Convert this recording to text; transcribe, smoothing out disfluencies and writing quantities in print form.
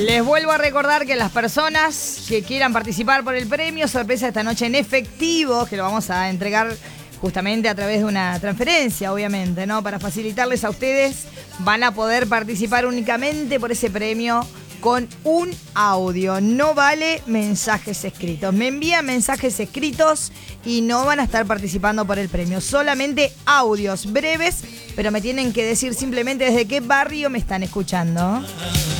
Les vuelvo a recordar que las personas que quieran participar por el premio sorpresa esta noche en efectivo, que lo vamos a entregar justamente a través de una transferencia, obviamente, ¿no? Para facilitarles a ustedes, van a poder participar únicamente por ese premio con un audio. No vale mensajes escritos. Me envían mensajes escritos y no van a estar participando por el premio. Solamente audios breves, pero me tienen que decir simplemente desde qué barrio me están escuchando.